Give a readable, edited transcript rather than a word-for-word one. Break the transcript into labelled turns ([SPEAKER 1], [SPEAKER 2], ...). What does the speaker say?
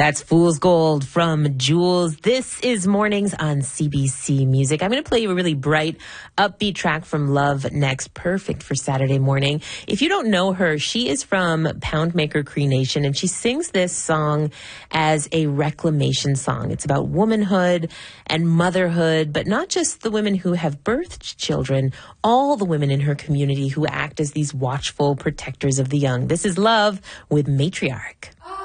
[SPEAKER 1] That's Fool's Gold from Jules. This is Mornings on CBC Music. I'm going to play you a really bright, upbeat track from Love next. Perfect for Saturday morning. If you don't know her, she is from Poundmaker Cree Nation, and she sings this song as a reclamation song. It's about womanhood and motherhood, but not just the women who have birthed children, all the women in her community who act as these watchful protectors of the young. This is Love with Matriarch.